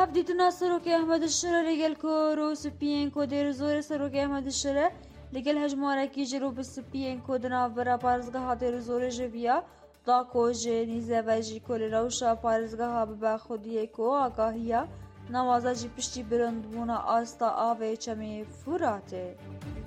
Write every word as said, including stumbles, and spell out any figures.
هفدیتنا سروک احمد شره لگل که رو سپین که در زور سروک احمد شره لگل هجماره کی جرو بسپین که دنا برا پارزگاه در زور جویا دا که نیزه و جی کل روشا پارزگاه به خودیه که آگاهیا نوازا جی پشتی برندبونا آستا آوه چمی فوراته.